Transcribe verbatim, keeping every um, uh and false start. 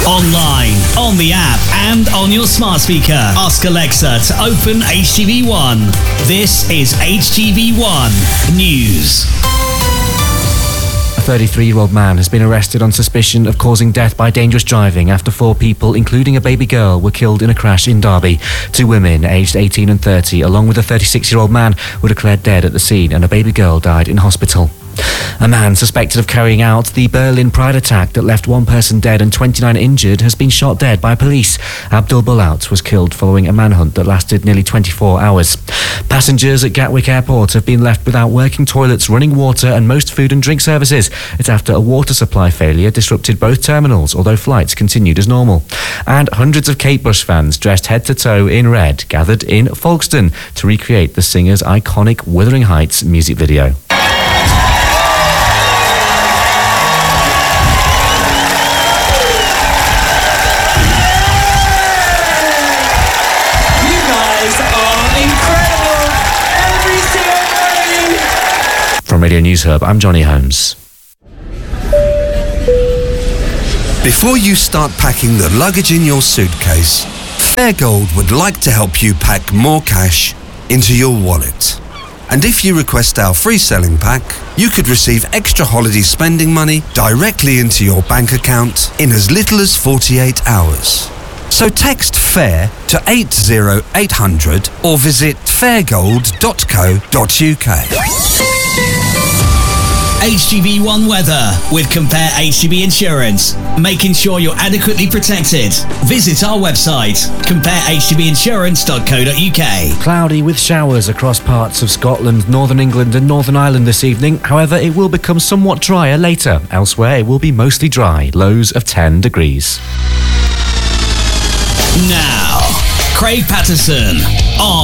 Online, on the app, and on your smart speaker. Ask Alexa to open H T V one. This is H T V one News. A thirty-three-year-old man has been arrested on suspicion of causing death by dangerous driving after four people, including a baby girl, were killed in a crash in Derby. Two women, aged eighteen and thirty, along with a thirty-six-year-old man, were declared dead at the scene, and a baby girl died in hospital. A man suspected of carrying out the Berlin Pride attack that left one person dead and twenty-nine injured has been shot dead by police. Abdul Bulaut was killed following a manhunt that lasted nearly twenty-four hours. Passengers at Gatwick Airport have been left without working toilets, running water and most food and drink services. It's after a water supply failure disrupted both terminals, although flights continued as normal. And hundreds of Kate Bush fans dressed head to toe in red gathered in Folkestone to recreate the singer's iconic Wuthering Heights music video. From Radio News Hub, I'm Johnny Holmes. Before you start packing the luggage in your suitcase, Fairgold would like to help you pack more cash into your wallet. And if you request our free selling pack, you could receive extra holiday spending money directly into your bank account in as little as forty-eight hours. So text FAIR to eight zero eight hundred or visit fairgold dot co dot uk. H T V one weather with Compare H T V Insurance, making sure you're adequately protected. Visit our website, compare h t v insurance dot co dot uk. Cloudy with showers across parts of Scotland, Northern England and Northern Ireland this evening. However, it will become somewhat drier later. Elsewhere, it will be mostly dry, lows of ten degrees. Now, Craig Patterson on